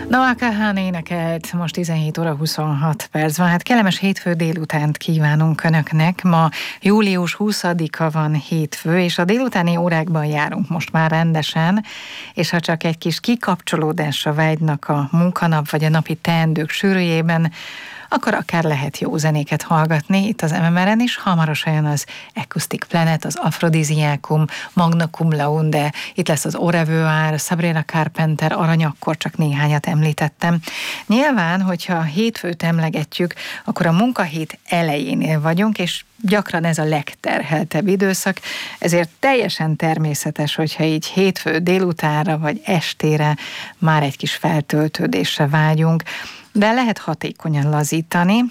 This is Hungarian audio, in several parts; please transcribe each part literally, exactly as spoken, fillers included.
Noah Kahan énekelt, most tizenhét óra huszonhat perc van. Hát kellemes hétfő délutánt kívánunk Önöknek. Ma július huszadika van, hétfő, és a délutáni órákban járunk most már rendesen, és ha csak egy kis kikapcsolódásra vágynak a munkanap vagy a napi teendők sűrűjében, akkor akár lehet jó zenéket hallgatni itt az em em er-en is. Hamarosan jön az Acoustic Planet, az Aphrodisiacum, Magna Cum Laude, itt lesz az Au revoir, Sabrina Carpenter, Arany, akkor csak néhányat említettem. Nyilván, hogyha hétfőt emlegetjük, akkor a munkahét elejénél vagyunk, és gyakran ez a legterheltebb időszak, ezért teljesen természetes, hogyha így hétfő délutánra vagy estére már egy kis feltöltődésre vágyunk, de lehet hatékonyan lazítani,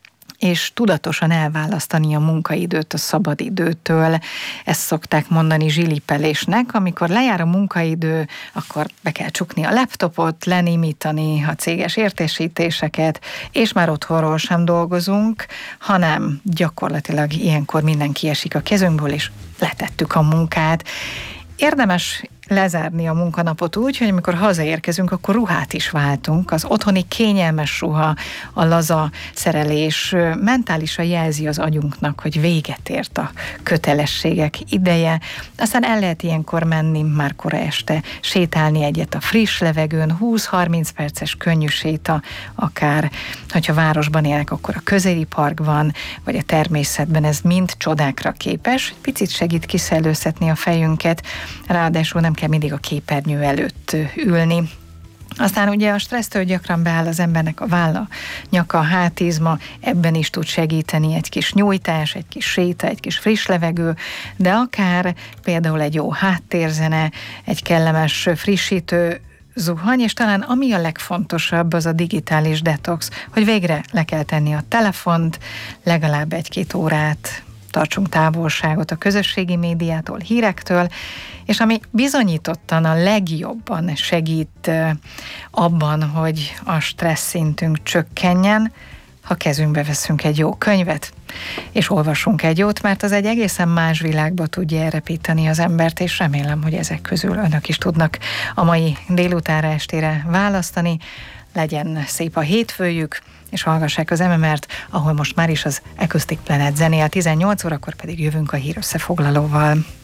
és tudatosan elválasztani a munkaidőt a szabadidőtől. Ezt szokták mondani zsilipelésnek, amikor lejár a munkaidő, akkor be kell csukni a laptopot, lenémítani a céges értesítéseket, és már otthonról sem dolgozunk, hanem gyakorlatilag ilyenkor mindenki esik a kezünkből, és letettük a munkát. Érdemes lezárni a munkanapot úgy, hogy amikor hazaérkezünk, akkor ruhát is váltunk. Az otthoni kényelmes ruha, a laza szerelés mentálisan jelzi az agyunknak, hogy véget ért a kötelességek ideje. Aztán el lehet ilyenkor menni már kora este, sétálni egyet a friss levegőn, húsz-harminc perces könnyű séta, akár, hogyha városban élnek, akkor a közeli parkban, vagy a természetben, ez mind csodákra képes. Picit segít kiszellőztetni a fejünket, ráadásul nem kell mindig a képernyő előtt ülni. Aztán ugye a stressztől gyakran beáll az embernek a válla, nyaka, a hátizma, ebben is tud segíteni egy kis nyújtás, egy kis séta, egy kis friss levegő, de akár például egy jó háttérzene, egy kellemes frissítő zuhany, és talán ami a legfontosabb, az a digitális detox, hogy végre le kell tenni a telefont, legalább egy-két órát tartsunk távolságot a közösségi médiától, hírektől, és ami bizonyítottan a legjobban segít abban, hogy a stressz szintünk csökkenjen, ha kezünkbe veszünk egy jó könyvet, és olvasunk egy jót, mert az egy egészen más világba tudja elrepíteni az embert, és remélem, hogy ezek közül Önök is tudnak a mai délutánra, estére választani. Legyen szép a hétfőjük, és hallgassák az em em er-t, ahol most már is az Acoustic Planet zenél. tizennyolc órakor pedig jövünk a hírösszefoglalóval.